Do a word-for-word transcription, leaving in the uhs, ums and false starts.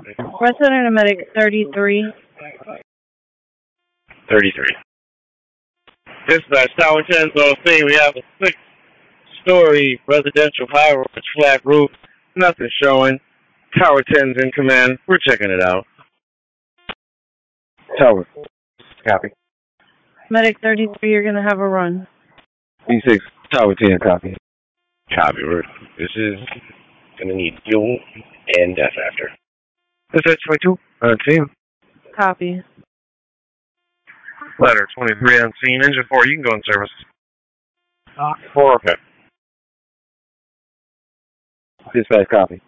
Resident and Medic thirty-three. thirty-three. Dispatch, Tower ten on scene. We have a six-story residential high-rise flat roof. Nothing showing. Tower ten's in command. We're checking it out. Tower. Copy. Medic thirty-three, you're going to have a run. B six, Tower ten, copy. Copy. We're, this is going to need fuel and death after. This is twenty-two, on scene. Copy. Ladder twenty-three on scene. Engine four, you can go in service. Uh, four, okay. Dispatch, copy.